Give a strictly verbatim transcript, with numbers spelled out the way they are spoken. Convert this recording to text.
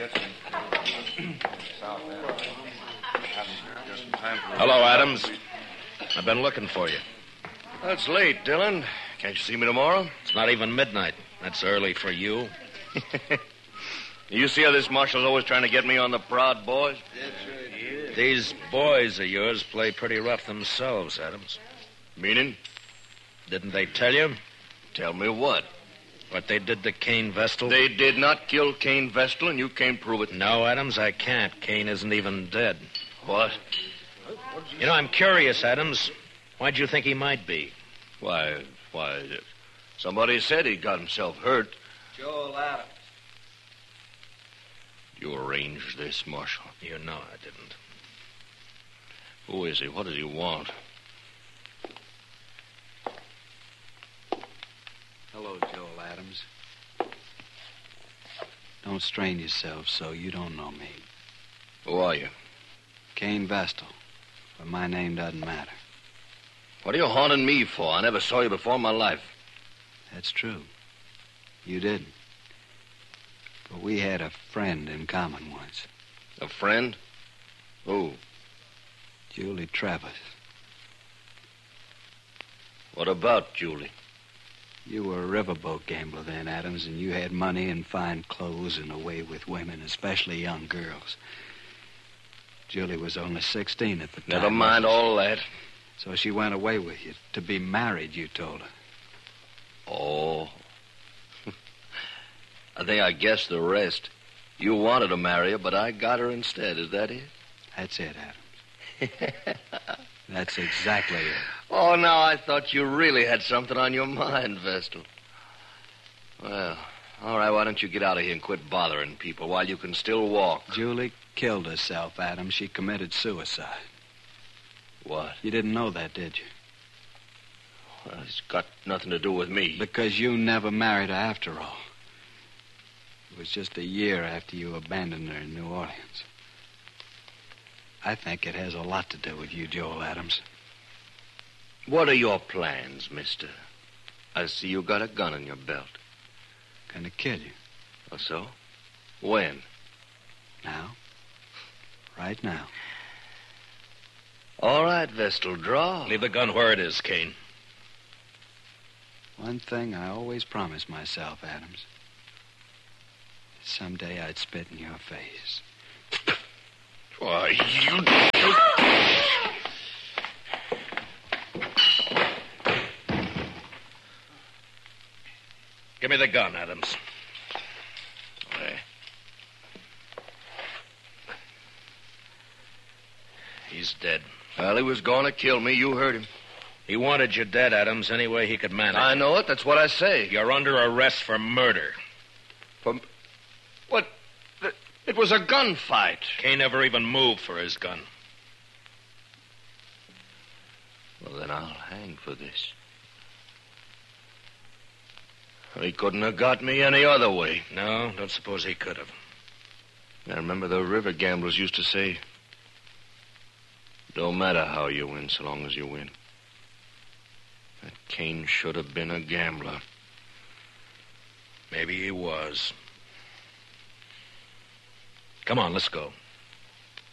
Hello, Adams. I've been looking for you. That's late, Dillon. Can't you see me tomorrow? It's not even midnight. That's early for you. You see how this marshal's always trying to get me on the prod, boys? That's right. Yeah. These boys of yours play pretty rough themselves, Adams. Meaning? Didn't they tell you? Tell me what? What they did to Cain Vestal? They did not kill Cain Vestal, and you can't prove it. No, Adams, I can't. Cain isn't even dead. What? You know, I'm curious, Adams. Why'd you think he might be? Why, why, somebody said he got himself hurt. Joel Adams. You arranged this, Marshal. You know I didn't. Who is he? What does he want? Hello, Joel Adams. Don't strain yourself so. You don't know me. Who are you? Cain Vestal. But my name doesn't matter. What are you haunting me for? I never saw you before in my life. That's true. You didn't. But we had a friend in common once. A friend? Who? Julie Travis. What about Julie? You were a riverboat gambler then, Adams, and you had money and fine clothes and a way with women, especially young girls. Julie was only sixteen at the time. Never mind all that. So she went away with you. To be married, you told her. Oh. I think I guessed the rest. You wanted to marry her, but I got her instead. Is that it? That's it, Adams. That's exactly it. Oh, now I thought you really had something on your mind, Vestal. Well, all right, why don't you get out of here and quit bothering people while you can still walk? Julie killed herself, Adams. She committed suicide. What? You didn't know that, did you? Well, it's got nothing to do with me. Because you never married her after all. It was just a year after you abandoned her in New Orleans. I think it has a lot to do with you, Joel Adams. What are your plans, mister? I see you got a gun in your belt. Gonna kill you. Oh, so? When? Now. Right now. All right, Vestal, draw. Leave the gun where it is, Cain. One thing I always promised myself, Adams. Someday I'd spit in your face. Why, you... Give me the gun, Adams. Why? He's dead. Well, he was going to kill me. You heard him. He wanted you dead, Adams, any way he could manage. I know it. That's what I say. You're under arrest for murder. For... What? It was a gunfight. Cain never even moved for his gun. Well, then I'll hang for this. He couldn't have got me any other way. No, don't suppose he could have. I remember the river gamblers used to say, don't matter how you win so long as you win. That Cain should have been a gambler. Maybe he was. Come on, let's go.